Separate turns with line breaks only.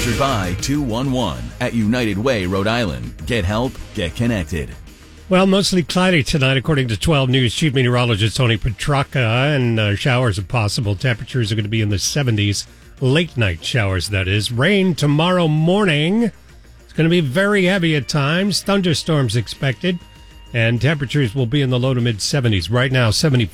Sponsored by 211 at United Way, Rhode Island. Get help, get connected.
Well, mostly cloudy tonight, according to 12 News Chief Meteorologist Tony Petracca, and showers are possible. Temperatures are going to be in the 70s. Late night showers, that is. Rain tomorrow morning. It's going to be very heavy at times. Thunderstorms expected. And temperatures will be in the low to mid 70s. Right now, 74.